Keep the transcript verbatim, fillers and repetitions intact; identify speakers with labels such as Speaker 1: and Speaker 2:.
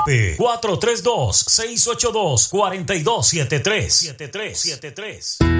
Speaker 1: cuatro tres dos, seis ocho dos, cuatro dos siete tres.